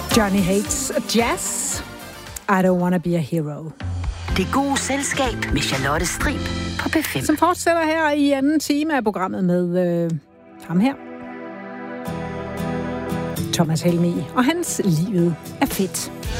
Johnny Hates Jazz. I don't wanna be a hero. Det gode selskab med Charlotte Strib på P5. Som fortsætter her i anden time af programmet med ham her. Thomas Helmig og hans Livet er fedt.